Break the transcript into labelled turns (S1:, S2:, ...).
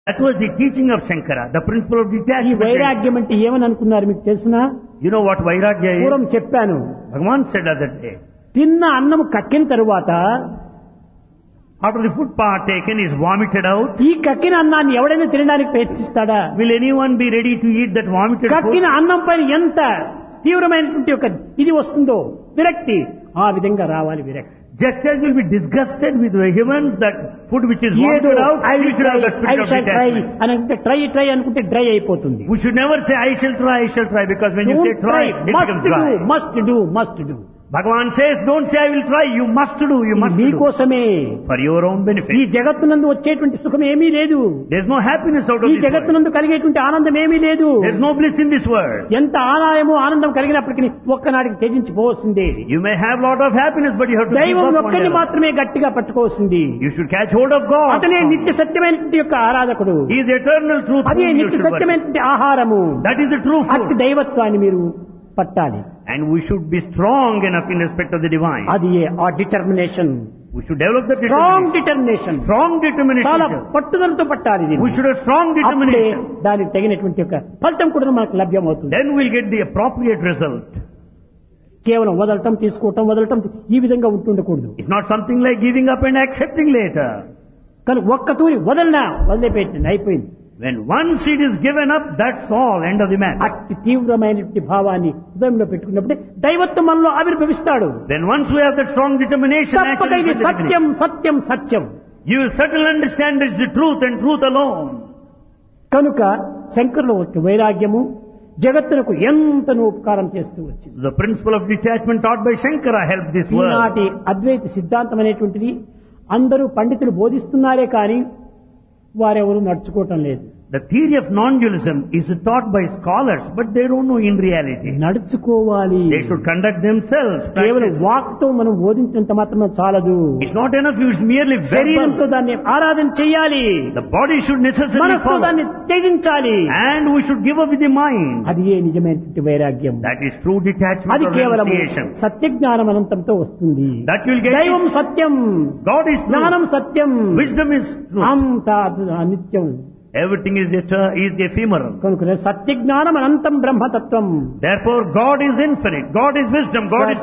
S1: That was the teaching of Shankara, the principle of
S2: ఈ
S1: detachment.
S2: వైరాగ్యం అంటే ఏమని అనుకున్నారు మీకు తెలుసునా?
S1: You know what Vairagya is?
S2: పూర్వం చెప్పాను.
S1: Bhagavan said other day,
S2: తిన్న అన్నం కక్కిన తరువాత
S1: after the food partaken is vomited out,
S2: ఈ కక్కిన అన్నాన్ని ఎవడైనా తినడానికి ప్రయత్నిస్తాడా?
S1: will anyone be ready to eat that vomited
S2: కక్కిన
S1: food?
S2: అన్నం పైన ఎంత తీవ్రమైనటువంటి ఒక ఇది వస్తుందో విరక్తి, ఆ విధంగా రావాలి విరక్తి.
S1: Just as will be disgusted with vehemence that food which is
S2: ఏదో
S1: vomited out,
S2: I
S1: we
S2: will
S1: should have
S2: try,
S1: that
S2: I
S1: spirit of
S2: shall try
S1: detachment.
S2: అని అనుకుంటే ట్రై అనుకుంటే డ్రై అయిపోతుంది.
S1: We should never say, I shall try, because when you say try, it becomes dry.
S2: Must do.
S1: Bhagavan says, don't say I will try, you must do.
S2: మీకోసమే.
S1: For your own
S2: ఈ
S1: benefit.
S2: జగత్తునందు వచ్చేటువంటి సుఖం ఏమీ లేదు.
S1: There's no happiness out of
S2: ఈ
S1: this world.
S2: జగత్తునందు కలిగేటువంటి ఆనందం ఏమీ లేదు.
S1: There's no bliss in this world.
S2: ఎంత ఆనందమో ఆనందం కలిగినప్పటికీ ఒక్కనాడికి త్యజించిపోవలసిందే.
S1: You may have lot of happiness, but you have to keep
S2: దైవం
S1: up one
S2: ఒక్కడిని
S1: level.
S2: మాత్రమే గట్టిగా పట్టుకోవాల్సింది.
S1: You should catch hold of God.
S2: అతనే నిత్య సత్యమైనటువంటి యొక్క ఆరాధకుడు.
S1: He is eternal truth.
S2: అదే
S1: whom you
S2: నిత్య
S1: should worship.
S2: సత్యమైనటువంటి ఆహారము.
S1: That is the true
S2: అట్టి
S1: food.
S2: దైవత్వాన్ని మీరు పట్టాలి.
S1: And we should be strong enough in respect of the divine.
S2: అది ఆ determination,
S1: We should develop the
S2: strong
S1: determination.
S2: Determination,
S1: Strong determination.
S2: చాలా పట్టుదలతో పట్టాలి దీన్ని.
S1: We should have strong
S2: అప్పుడే
S1: determination.
S2: దానికి తగినటువంటి యొక్క ఫలితం కూడా మనకు లభ్యమవుతుంది.
S1: Then we'll get the appropriate result.
S2: కేవలం వదలటం తీసుకోవటం ఈ విధంగా ఉంటుండకూడదు.
S1: It's not something like giving up and accepting later.
S2: కానీ ఒక్క తూరి వదిలిపెట్టింది అయిపోయింది.
S1: When one seed is given up, that's all, end of the matter.
S2: అతి తీవ్రమైనటువంటి భావాన్ని హృదయంలో పెట్టుకున్నప్పుడే దైవత్వం మనలో ఆవిర్భవిస్తాడు.
S1: Then once we have that strong determination,
S2: తప్పక
S1: actually
S2: ఇది
S1: from the
S2: Satyam
S1: beginning,
S2: Satyam Satyam.
S1: you will certainly understand it's the truth and truth alone.
S2: కనుక శంకరుల వైరాగ్యము జగత్తునకు ఎంతనో ఉపకారం చేస్తూ వచ్చింది.
S1: The principle of detachment taught by Shankara helped this world.
S2: ఈనాటి అద్వైత సిద్ధాంతం అనేటువంటిది అందరూ పండితులు బోధిస్తున్నారే కానీ వారెవరూ నడుచుకోవటం లేదు.
S1: The theory of non-dualism is taught by scholars, but they don't know in reality.
S2: నడుచుకోవాలి.
S1: They should conduct themselves.
S2: కేవలం
S1: Practice.
S2: వాక్తో మనం బోధించినంత మాత్రం చాలదు.
S1: It's not enough if it's merely
S2: శరీరంతో
S1: verbal.
S2: దాన్ని ఆరాధన చేయాలి.
S1: The body should necessarily
S2: మనస్సుతో
S1: follow.
S2: దాన్ని త్యజించాలి.
S1: And we should give up with the mind.
S2: అది ఏ నిజమైనటువంటి వైరాగ్యం.
S1: That is true detachment
S2: అది
S1: or
S2: కేవలం
S1: renunciation.
S2: సత్యజ్ఞానం అనంతంతో వస్తుంది.
S1: That will get
S2: దైవం
S1: it.
S2: Satyam,
S1: God is true.
S2: జ్ఞానం సత్యం,
S1: Wisdom is true.
S2: అంతా అనిత్యం.
S1: Everything is ephemeral.
S2: కనుక సత్య జ్ఞానం అనంతం బ్రహ్మతత్వం.
S1: Therefore, God is infinite. God is wisdom. God is